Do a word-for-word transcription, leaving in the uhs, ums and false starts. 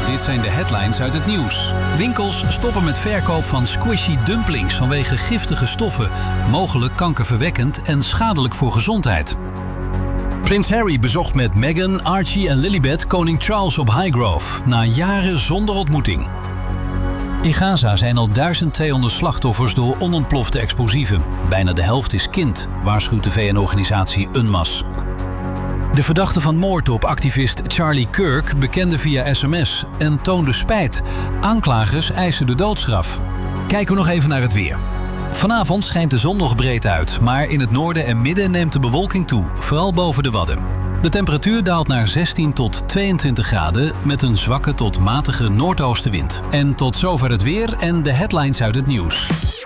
Dit zijn de headlines uit het nieuws. Winkels stoppen met verkoop van squishy dumplings vanwege giftige stoffen, mogelijk kankerverwekkend en schadelijk voor gezondheid. Prins Harry bezocht met Meghan, Archie en Lilibet koning Charles op Highgrove, na jaren zonder ontmoeting. In Gaza zijn al duizend tweehonderd slachtoffers door onontplofte explosieven. Bijna de helft is kind, waarschuwt de V N-organisatie UNMAS. De verdachte van moord op activist Charlie Kirk bekende via sms en toonde spijt. Aanklagers eisen de doodstraf. Kijken we nog even naar het weer. Vanavond schijnt de zon nog breed uit, maar in het noorden en midden neemt de bewolking toe, vooral boven de Wadden. De temperatuur daalt naar zestien tot tweeëntwintig graden met een zwakke tot matige noordoostenwind. En tot zover het weer en de headlines uit het nieuws.